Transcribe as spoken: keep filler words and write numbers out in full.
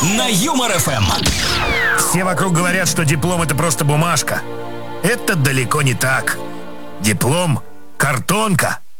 на Юмор эф эм. Все вокруг говорят, что диплом — это просто бумажка. Это далеко не так. Диплом — картонка.